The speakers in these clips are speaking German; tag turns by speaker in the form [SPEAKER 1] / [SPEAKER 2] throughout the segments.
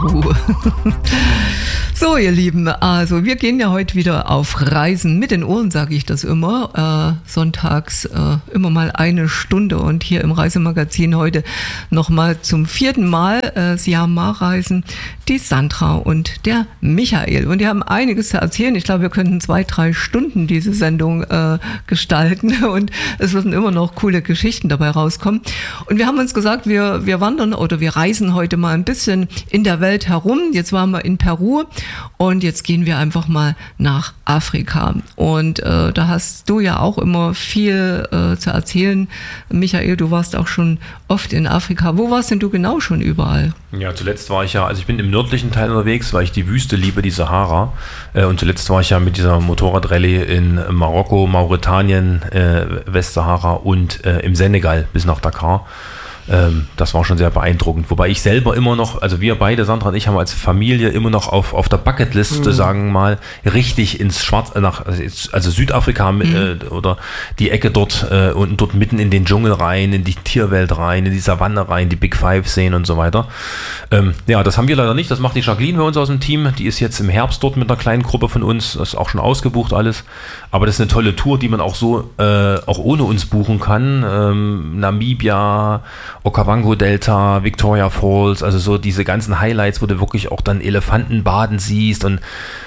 [SPEAKER 1] So, ihr Lieben, also wir gehen ja heute wieder auf Reisen mit den Ohren, sage ich das immer. Sonntags immer mal eine Stunde und hier im Reisemagazin heute nochmal zum 4. Mal Siam-Mar-Reisen, die Sandra und der Michael. Und die haben einiges zu erzählen. Ich glaube, wir könnten 2-3 Stunden diese Sendung gestalten und es würden immer noch coole Geschichten dabei rauskommen. Und wir haben uns gesagt, wir wandern oder wir reisen heute mal ein bisschen in der Welt herum. Jetzt waren wir in Peru und jetzt gehen wir einfach mal nach Afrika. Und da hast du ja auch immer viel zu erzählen. Michael, du warst auch schon oft in Afrika. Wo warst denn du genau schon überall?
[SPEAKER 2] Ja, zuletzt war ich ich bin im nördlichen Teil unterwegs, weil ich die Wüste liebe, die Sahara. Und zuletzt war ich ja mit dieser Motorradrallye in Marokko, Mauretanien, Westsahara und im Senegal bis nach Dakar. Das war schon sehr beeindruckend. Wobei ich selber immer noch, also wir beide, Sandra und ich, haben als Familie immer noch auf der Bucketlist, sagen wir mal, richtig ins also Südafrika oder die Ecke dort unten dort mitten in den Dschungel rein, in die Tierwelt rein, in die Savanne rein, die Big Five sehen und so weiter. Ja, das haben wir leider nicht. Das macht die Jacqueline bei uns aus dem Team. Die ist jetzt im Herbst dort mit einer kleinen Gruppe von uns. Das ist auch schon ausgebucht alles. Aber das ist eine tolle Tour, die man auch so, auch ohne uns buchen kann. Namibia, Okavango-Delta, Victoria Falls, also so diese ganzen Highlights, wo du wirklich auch dann Elefanten baden siehst und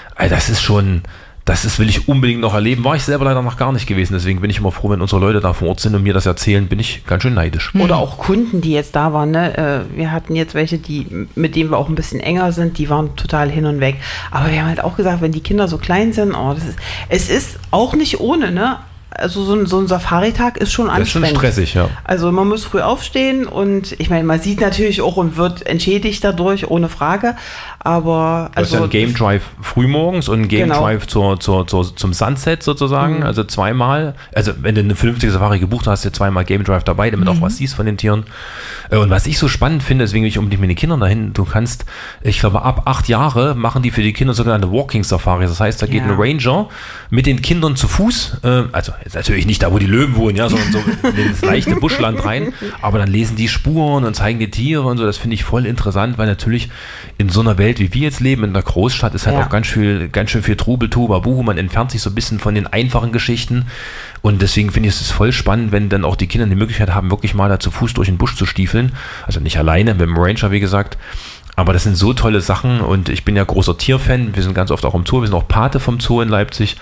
[SPEAKER 2] das will ich unbedingt noch erleben. War ich selber leider noch gar nicht gewesen, deswegen bin ich immer froh, wenn unsere Leute da vor Ort sind und mir das erzählen, bin ich ganz schön neidisch.
[SPEAKER 3] Oder auch Kunden, die jetzt da waren, ne? Wir hatten jetzt welche, mit denen wir auch ein bisschen enger sind, die waren total hin und weg. Aber wir haben halt auch gesagt, wenn die Kinder so klein sind, es ist auch nicht ohne, ne? Also so ein Safari-Tag ist schon anstrengend.
[SPEAKER 2] Das ist schon stressig, ja.
[SPEAKER 3] Also man muss früh aufstehen und ich meine, man sieht natürlich auch und wird entschädigt dadurch, ohne Frage. Aber
[SPEAKER 2] du hast ja einen Game Drive frühmorgens und einen Game Drive zum Sunset sozusagen. Also zweimal. Also wenn du eine vernünftige Safari gebucht hast, hast du zweimal Game Drive dabei, damit auch was siehst von den Tieren. Und was ich so spannend finde, deswegen will ich unbedingt mit den Kindern dahin, du kannst, ich glaube ab 8 Jahre machen die für die Kinder sogenannte Walking Safari. Das heißt, da geht ein Ranger mit den Kindern zu Fuß, also jetzt natürlich nicht da, wo die Löwen wohnen, ja, sondern so in das leichte Buschland rein, aber dann lesen die Spuren und zeigen die Tiere und so. Das finde ich voll interessant, weil natürlich in so einer Welt, wie wir jetzt leben, in der Großstadt, ist halt auch ganz schön viel Trubel, Tohuwabohu. Man entfernt sich so ein bisschen von den einfachen Geschichten und deswegen finde ich es voll spannend, wenn dann auch die Kinder die Möglichkeit haben, wirklich mal da zu Fuß durch den Busch zu stiefeln. Also nicht alleine, mit dem Ranger, wie gesagt. Aber das sind so tolle Sachen und ich bin ja großer Tierfan. Wir sind ganz oft auch im Zoo, wir sind auch Pate vom Zoo in Leipzig.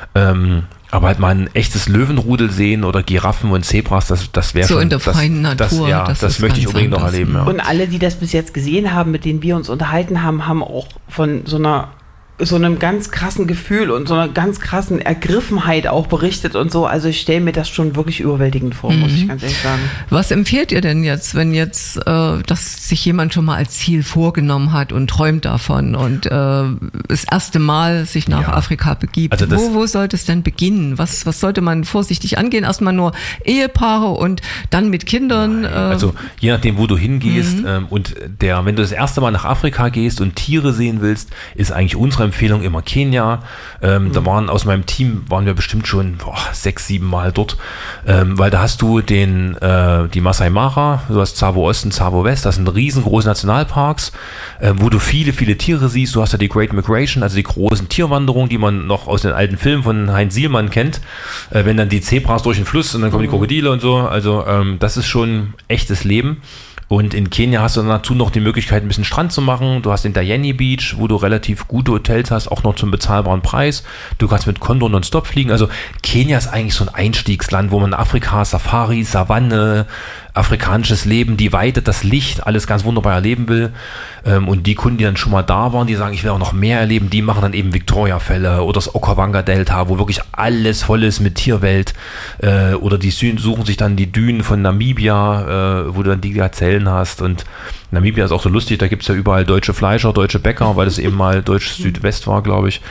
[SPEAKER 2] Aber halt mal ein echtes Löwenrudel sehen oder Giraffen und Zebras, das wäre
[SPEAKER 1] so
[SPEAKER 2] schon...
[SPEAKER 1] in der freien Natur.
[SPEAKER 2] Das möchte ich unbedingt noch erleben. Ja.
[SPEAKER 3] Und alle, die das bis jetzt gesehen haben, mit denen wir uns unterhalten haben, haben auch von so einem ganz krassen Gefühl und so einer ganz krassen Ergriffenheit auch berichtet und so. Also ich stelle mir das schon wirklich überwältigend vor, muss ich ganz ehrlich sagen.
[SPEAKER 1] Was empfehlt ihr denn jetzt, wenn jetzt dass sich jemand schon mal als Ziel vorgenommen hat und träumt davon und das erste Mal sich nach Afrika begibt? Also wo sollte es denn beginnen? Was sollte man vorsichtig angehen? Erstmal nur Ehepaare und dann mit Kindern?
[SPEAKER 2] Also je nachdem, wo du hingehst und wenn du das erste Mal nach Afrika gehst und Tiere sehen willst, ist eigentlich unsere Empfehlung immer Kenia. Da waren aus meinem Team, waren wir bestimmt schon 6-7 Mal dort, weil da hast du die Masai Mara, du hast Tsavo Ost und Tsavo West, das sind riesengroße Nationalparks, wo du viele, viele Tiere siehst. Du hast ja die Great Migration, also die großen Tierwanderungen, die man noch aus den alten Filmen von Heinz Sielmann kennt, wenn dann die Zebras durch den Fluss und dann kommen die Krokodile und so, also das ist schon echtes Leben. Und in Kenia hast du dazu noch die Möglichkeit, ein bisschen Strand zu machen. Du hast den Diani Beach, wo du relativ gute Hotels hast, auch noch zum bezahlbaren Preis. Du kannst mit Condor nonstop fliegen. Also Kenia ist eigentlich so ein Einstiegsland, wo man Afrika, Safari, Savanne, afrikanisches Leben, die Weite, das Licht, alles ganz wunderbar erleben will. Und die Kunden, die dann schon mal da waren, die sagen, ich will auch noch mehr erleben, die machen dann eben Victoria-Fälle oder das Okavango-Delta, wo wirklich alles voll ist mit Tierwelt. Oder die suchen sich dann die Dünen von Namibia, wo du dann die Gazellen hast. Und Namibia ist auch so lustig, da gibt es ja überall deutsche Fleischer, deutsche Bäcker, weil es eben mal Deutsch Südwest war, glaube ich.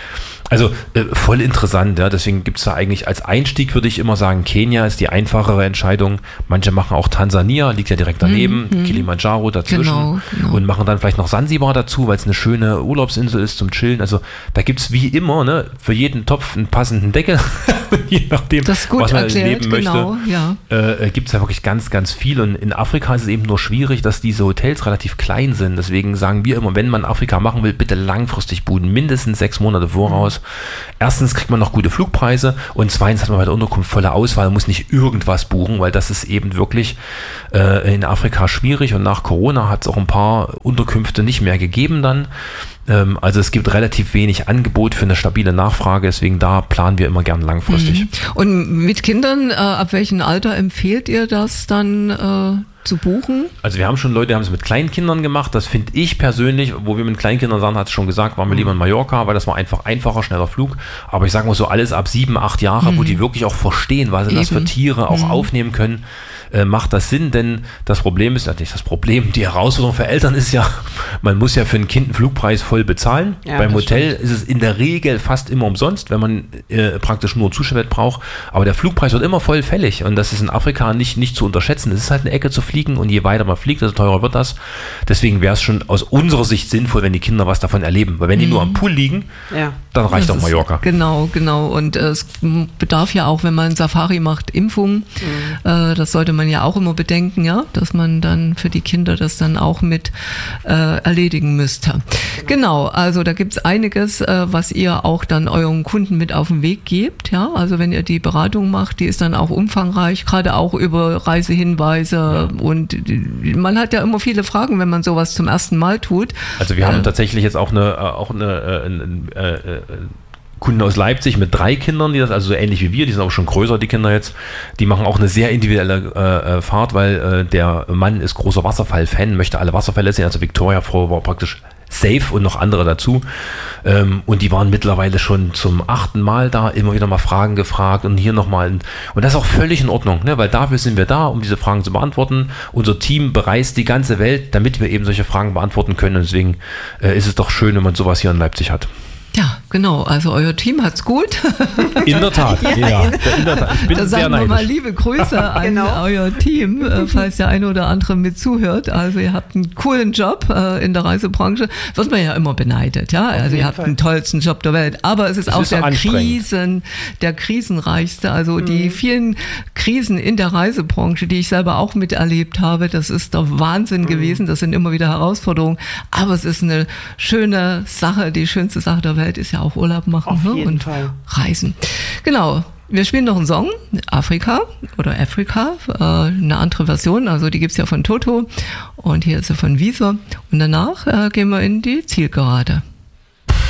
[SPEAKER 2] Also voll interessant, ja. Deswegen gibt es da eigentlich als Einstieg, würde ich immer sagen, Kenia ist die einfachere Entscheidung. Manche machen auch Tansania, liegt ja direkt daneben, Kilimanjaro dazwischen genau. Und machen dann vielleicht noch Sansibar dazu, weil es eine schöne Urlaubsinsel ist zum Chillen. Also da gibt es wie immer, ne, für jeden Topf einen passenden Deckel, je nachdem, was man erklärt, leben möchte. Ja. Gibt es ja wirklich ganz, ganz viel. Und in Afrika ist es eben nur schwierig, dass diese Hotels relativ klein sind. Deswegen sagen wir immer, wenn man Afrika machen will, bitte langfristig buchen, mindestens 6 Monate voraus. Erstens kriegt man noch gute Flugpreise und zweitens hat man bei der Unterkunft volle Auswahl, muss nicht irgendwas buchen, weil das ist eben wirklich in Afrika schwierig und nach Corona hat es auch ein paar Unterkünfte nicht mehr gegeben dann. Also es gibt relativ wenig Angebot für eine stabile Nachfrage, deswegen da planen wir immer gern langfristig.
[SPEAKER 1] Und mit Kindern, ab welchem Alter empfehlt ihr das dann zu buchen?
[SPEAKER 2] Also wir haben schon Leute, die haben es mit kleinen Kindern gemacht, das finde ich persönlich, wo wir mit Kleinkindern sagen, hat es schon gesagt, waren wir lieber in Mallorca, weil das war einfach einfacher, schneller Flug, aber ich sage mal so alles ab 7, 8 Jahre, wo die wirklich auch verstehen, was sind das für Tiere, auch aufnehmen können, macht das Sinn, denn das Problem ist, nicht das Problem, die Herausforderung für Eltern ist ja, man muss ja für ein Kind einen Flugpreis voll bezahlen. Ja, beim Hotel ist es in der Regel fast immer umsonst, wenn man praktisch nur ein Zustellbett braucht, aber der Flugpreis wird immer voll fällig und das ist in Afrika nicht zu unterschätzen. Es ist halt eine Ecke zu fliegen und je weiter man fliegt, desto teurer wird das. Deswegen wäre es schon aus unserer Sicht sinnvoll, wenn die Kinder was davon erleben, weil wenn die nur am Pool liegen, dann reicht auch Mallorca.
[SPEAKER 1] Genau und es bedarf ja auch, wenn man Safari macht, Impfung. Das sollte man ja auch immer bedenken, ja, dass man dann für die Kinder das dann auch mit erledigen müsste. Genau, also da gibt es einiges, was ihr auch dann euren Kunden mit auf den Weg gebt, ja, also wenn ihr die Beratung macht, die ist dann auch umfangreich, gerade auch über Reisehinweise und man hat ja immer viele Fragen, wenn man sowas zum ersten Mal tut.
[SPEAKER 2] Also wir haben tatsächlich jetzt auch eine Kunden aus Leipzig mit 3 Kindern, die das also so ähnlich wie wir, die sind auch schon größer, die Kinder jetzt, die machen auch eine sehr individuelle Fahrt, weil der Mann ist großer Wasserfall-Fan, möchte alle Wasserfälle sehen, also Victoria Falls war praktisch safe und noch andere dazu und die waren mittlerweile schon zum 8. Mal da, immer wieder mal Fragen gefragt und hier nochmal und das ist auch völlig in Ordnung, ne? Weil dafür sind wir da, um diese Fragen zu beantworten. Unser Team bereist die ganze Welt, damit wir eben solche Fragen beantworten können und deswegen ist es doch schön, wenn man sowas hier in Leipzig hat.
[SPEAKER 1] Ja, genau. Also euer Team hat's gut.
[SPEAKER 2] In der Tat. In der Tat. Ich bin
[SPEAKER 1] da
[SPEAKER 2] sehr
[SPEAKER 1] sagen
[SPEAKER 2] neidisch.
[SPEAKER 1] wir mal liebe Grüße an euer Team, falls der eine oder andere mit zuhört. Also ihr habt einen coolen Job in der Reisebranche. Wird man ja immer beneidet, ja. Also ihr habt den tollsten Job der Welt. Aber es ist auch der krisenreichste. Also die vielen Krisen in der Reisebranche, die ich selber auch miterlebt habe, das ist der Wahnsinn gewesen. Das sind immer wieder Herausforderungen. Aber es ist eine schöne Sache, die schönste Sache der Welt ist ja auch Urlaub machen und Fall. Reisen. Genau. Wir spielen noch einen Song, Afrika, eine andere Version, also die gibt's ja von Toto und hier ist sie von Wieser und danach gehen wir in die Zielgerade.